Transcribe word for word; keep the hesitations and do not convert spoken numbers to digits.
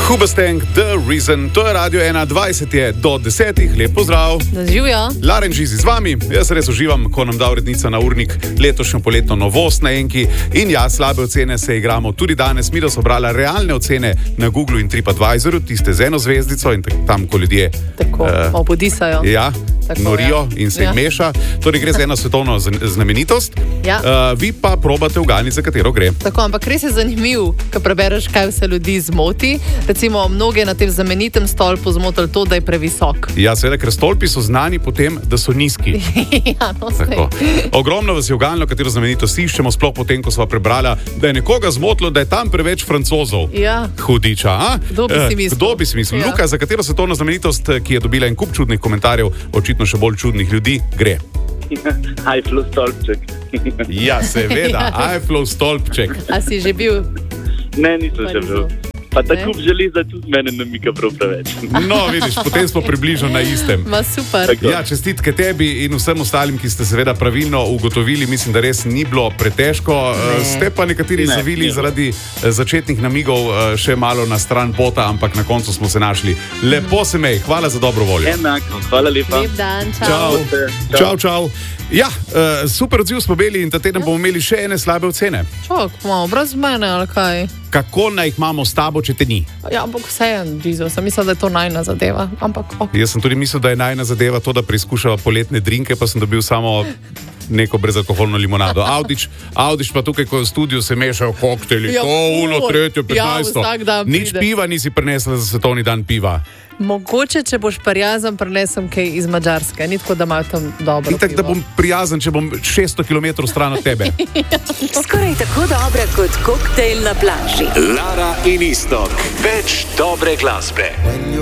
Hoobastank, The Reason, to je Radio ena, dvajset je do desetih, lep pozdrav. Živijo. Laren Žizi z vami, jaz res uživam, ko nam da urednica na urnik letošnjo poletno novost na Enki. In ja, slabe ocene se igramo tudi danes. Mi da so brala realne ocene na Googlu in TripAdvisorju, tiste z eno zvezdico in tam, ko ljudje Tako, uh, obodisajo. Ja, Tako, norijo ja. in se jih ja. meša. Torej gre za eno svetovno znamenitost. Ja. Uh, vi pa probate uganiti, za katero gre. Tako, ampak res je zanimiv, ko prebereš, kaj vse ljudi zmoti. Recimo, mnoge na tem znamenitem stolpu zmotili to, da je previsok. Ja, seveda, ker stolpi so znani potem, da so nizki. ja, no Tako. Ogromno vas je uganilo, katero znamenitost iščemo, sploh potem, ko sva prebrala, da je nekoga zmotilo, da je tam preveč Francozov. Ja. Hudiča, a? Kdo bi si mislil? Kdo bi si mislil? Ja. Luka, za katero svetovno znamenitost, ki je dobila en kup čudnih komentarjev, očitno še bolj čudnih ljudi, gre? Eifflov stolpček. Ja, seveda, Eifflov stolpček. A si že bil? Ne, nisem še bil. Pa tako železa tudi mene namika prav preveč. No, vidiš, potem smo približno na istem. Ma super. Tako. Ja, čestitke tebi in vsem ostalim, ki ste seveda pravilno ugotovili. Mislim, da res ni bilo pretežko. Ne. Ste pa nekateri Ne, zavili ne. zaradi začetnih namigov še malo na stran pota, ampak na koncu smo se našli. Lepo se mej, hvala za dobro voljo. Enako, hvala lepa. Lep dan, čau. Čau. Čau, čau. Ja, uh, super odziv smo imeli in ta teden bomo imeli še ene slabe ocene. Čok, malo brez mene, ali kaj? Kako naj jih imamo s tabo, če te ni? Ja, ampak vseeno, Gizo, sem mislila, da je to najna zadeva. Ampak, ok. Jaz sem tudi mislil, da je najna zadeva to, da preizkušava poletne drinke, pa sem dobil samo neko brezalkoholno limonado. Audič, Audič pa tukaj, ko v studiu se mešajo koktejli, Ja, to, uno, ful. tretjo, Ja, petnajsto. vsak dan Nič pride. piva nisi prinesla za svetovni dan piva. Mogoče, če boš prijazen, prinesem kaj iz Madžarske. Ni tako, da imajo tam dobro Itak, da pivo. bom prijazen, če bom šeststo kilometrov stran od tebe. Skoraj tako dobra kot koktejl na plaži. Lara in Iztok. Več dobre glasbe.